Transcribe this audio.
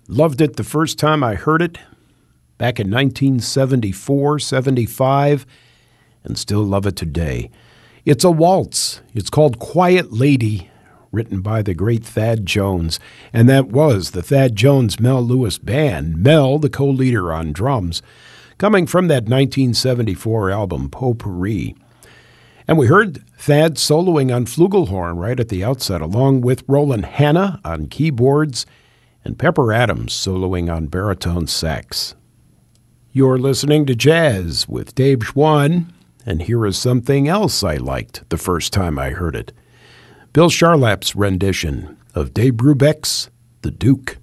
Loved it the first time I heard it, back in 1974, 75, and still love it today. It's a waltz. It's called Quiet Lady, written by the great Thad Jones. And that was the Thad Jones Mel Lewis Band, Mel, the co-leader on drums, coming from that 1974 album, Potpourri. And we heard Thad soloing on flugelhorn right at the outset, along with Roland Hanna on keyboards and Pepper Adams soloing on baritone sax. You're listening to Jazz with Dave Schwann, and here is something else I liked the first time I heard it. Bill Charlap's rendition of Dave Brubeck's The Duke.